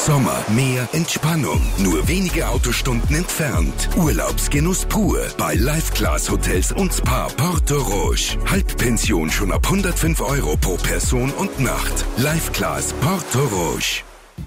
Sommer, Meer, Entspannung. Nur wenige Autostunden entfernt. Urlaubsgenuss pur bei Life Class Hotels und Spa Porto Roche. Halbpension schon ab 105 € pro Person und Nacht. Life Class Porto Roche.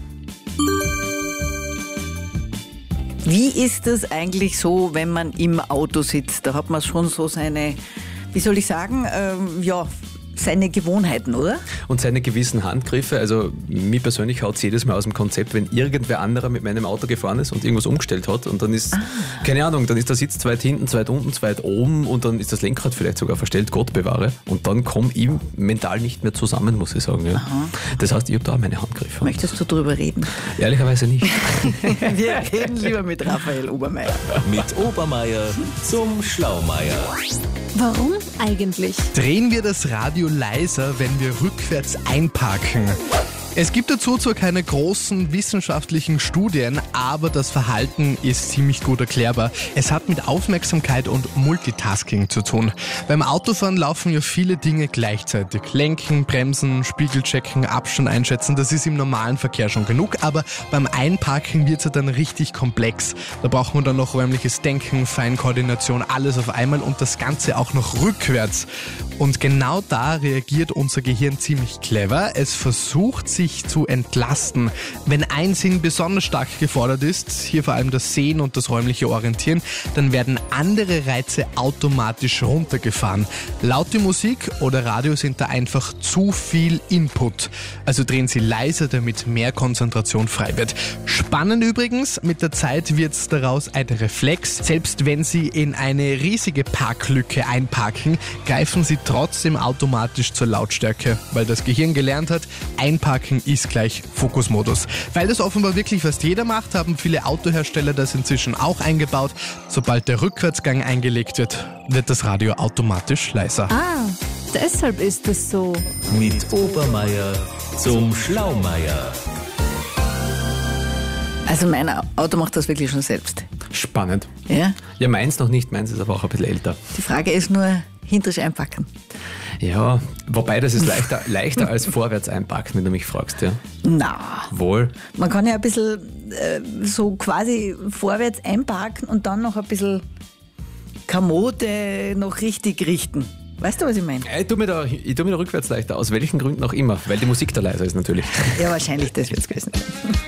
Wie ist es eigentlich so, wenn man im Auto sitzt? Da hat man schon so seine, wie soll ich sagen, seine Gewohnheiten, oder? Und seine gewissen Handgriffe. Also mich persönlich haut es jedes Mal aus dem Konzept, wenn irgendwer anderer mit meinem Auto gefahren ist und irgendwas umgestellt hat und dann ist, keine Ahnung, dann ist der Sitz zweit hinten, zweit unten, zweit oben und dann ist das Lenkrad vielleicht sogar verstellt, Gott bewahre. Und dann komme ich mental nicht mehr zusammen, muss ich sagen. Ja. Das heißt, ich habe da auch meine Handgriffe. Möchtest du drüber reden? Ehrlicherweise nicht. Wir reden lieber mit Raphael Obermeier. Mit Obermeier zum Schlaumeier. Warum eigentlich? Drehen wir das Radio leiser, wenn wir rückwärts einparken? Es gibt dazu zwar keine großen wissenschaftlichen Studien, aber das Verhalten ist ziemlich gut erklärbar. Es hat mit Aufmerksamkeit und Multitasking zu tun. Beim Autofahren laufen ja viele Dinge gleichzeitig. Lenken, bremsen, Spiegel checken, Abstand einschätzen, das ist im normalen Verkehr schon genug, aber beim Einparken wird es ja dann richtig komplex. Da braucht man dann noch räumliches Denken, Feinkoordination, alles auf einmal und das Ganze auch noch rückwärts. Und genau da reagiert unser Gehirn ziemlich clever. Es versucht, sich zu entlasten. Wenn ein Sinn besonders stark gefordert ist, hier vor allem das Sehen und das räumliche Orientieren, dann werden andere Reize automatisch runtergefahren. Laute Musik oder Radio sind da einfach zu viel Input. Also drehen Sie leiser, damit mehr Konzentration frei wird. Spannend übrigens, mit der Zeit wird es daraus ein Reflex. Selbst wenn Sie in eine riesige Parklücke einparken, greifen Sie trotzdem automatisch zur Lautstärke, weil das Gehirn gelernt hat, einparken ist gleich Fokusmodus. Weil das offenbar wirklich fast jeder macht, haben viele Autohersteller das inzwischen auch eingebaut. Sobald der Rückwärtsgang eingelegt wird, wird das Radio automatisch leiser. Deshalb ist es so. Mit Obermeier zum Schlaumeier. Also mein Auto macht das wirklich schon selbst. Spannend. Ja? Ja, meins noch nicht, meins ist aber auch ein bisschen älter. Die Frage ist nur, hinterisch einpacken. Ja, wobei das ist leichter als vorwärts einpacken, wenn du mich fragst. Ja. Na, Wohl. man kann ja ein bisschen so quasi vorwärts einparken und dann noch ein bisschen Kamote noch richtig richten. Weißt du, was ich meine? Ich tue mir da rückwärts leichter, aus welchen Gründen auch immer, weil die Musik da leiser ist natürlich. Ja, wahrscheinlich das wird es gewesen sein.